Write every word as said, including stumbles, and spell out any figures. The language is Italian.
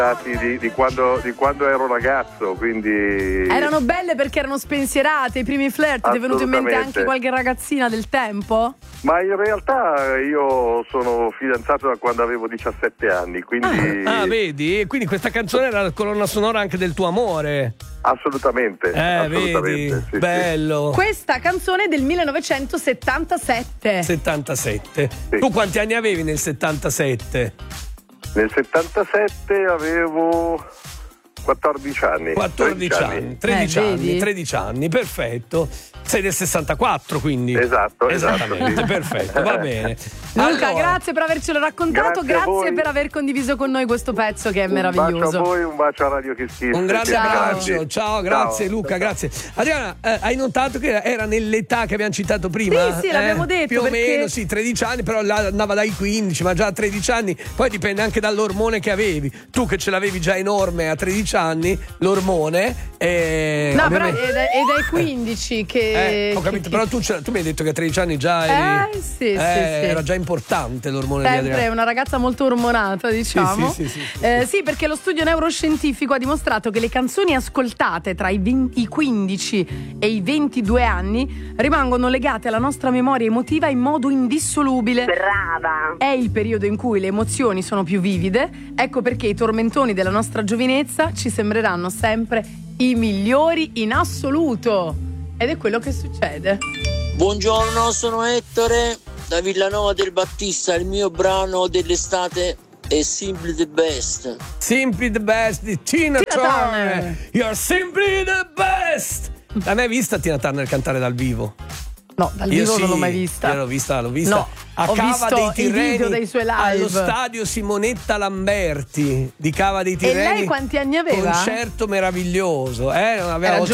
Di, di, quando, di quando ero ragazzo, quindi erano belle perché erano spensierate, i primi flirt. Ti è venuto in mente anche qualche ragazzina del tempo? Ma in realtà io sono fidanzato da quando avevo diciassette anni, quindi ah, ah vedi? Quindi questa canzone era la colonna sonora anche del tuo amore. Assolutamente, eh, assolutamente vedi? Sì, bello. Sì. Questa canzone è del millenovecentosettantasette. settantasette. Sì. Tu quanti anni avevi nel settantasette? Nel settantasette avevo quattordici anni. quattordici anni, tredici eh, anni, tredici anni, perfetto. Sei del sessantaquattro, quindi. Esatto, esattamente, esatto, sì. Perfetto, va bene. Luca, allora, grazie per avercelo raccontato, grazie, grazie per aver condiviso con noi questo pezzo che è un meraviglioso. Un bacio a voi, un bacio a Radio Kiss Kiss. Un grande ciao. abbraccio, ciao, grazie ciao. Luca, Ciao. grazie. Adriana, eh, hai notato che era nell'età che abbiamo citato prima? Sì, sì, l'abbiamo detto, Più o perché... meno, sì, tredici anni, però là andava dai quindici, ma già a tredici anni, poi dipende anche dall'ormone che avevi. Tu che ce l'avevi già enorme a tredici anni, l'ormone. Eh, no, ovviamente... però è dai, è dai quindici che... Eh, ho capito, che... però tu, tu mi hai detto che a tredici anni già eri, Eh, sì, sì, eh, sì. era già importante l'ormone di Sempre Adriana. una ragazza molto ormonata, diciamo. Sì, sì, sì, sì, sì. Eh, sì, perché lo studio neuroscientifico ha dimostrato che le canzoni ascoltate tra i, venti, i quindici e i ventidue anni rimangono legate alla nostra memoria emotiva in modo indissolubile. Brava! È il periodo in cui le emozioni sono più vivide, ecco perché i tormentoni della nostra giovinezza ci sembreranno sempre i migliori in assoluto. Ed è quello che succede. Buongiorno, sono Ettore da Villanova del Battista. Il mio brano dell'estate è Simply the Best. Simply the Best di Tina, Tina Turner. Turner. You're simply the best. L'hai mai vista Tina Turner cantare dal vivo? No, dal Io vivo sì, non l'ho mai vista. Io l'ho vista, l'ho vista No, a ho Cava visto dei i Tirreni, video dei suoi live. allo stadio Simonetta Lamberti di Cava dei Tirreni. E lei quanti anni aveva? Concerto meraviglioso, eh? Non aveva Era